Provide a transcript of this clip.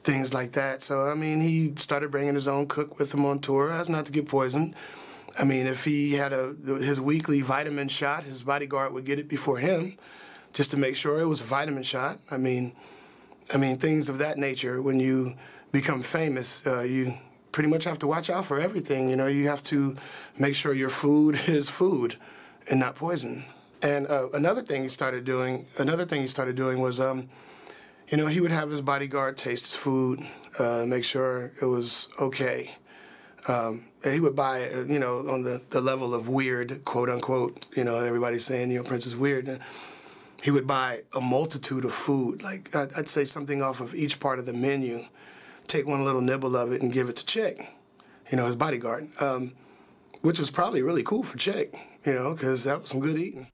things like that. So, I mean, he started bringing his own cook with him on tour as not to get poisoned. I mean, if he had his weekly vitamin shot, his bodyguard would get it before him just to make sure it was a vitamin shot. I mean, things of that nature. When you become famous, you pretty much have to watch out for everything. You know, you have to make sure your food is food and not poison. And another thing he started doing was, you know, he would have his bodyguard taste his food, make sure it was okay. He would buy, you know, on the level of weird, quote unquote, you know, everybody's saying, you know, Prince is weird. He would buy a multitude of food, like I'd say something off of each part of the menu, take one little nibble of it and give it to Chick, you know, his bodyguard, which was probably really cool for Chick, you know, because that was some good eating.